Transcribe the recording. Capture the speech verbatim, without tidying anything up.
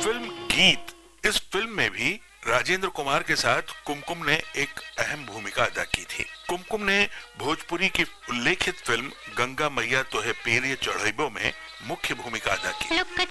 Film गीत, इस film में भी राजेंद्र कुमार के साथ कुमकुम ने एक अहम भूमिका अदा की थी। कुमकुम ने भोजपुरी की उल्लेखित फिल्म गंगा मैया तोहे पेरिये चढ़ैबो में मुख्य भूमिका अदा की।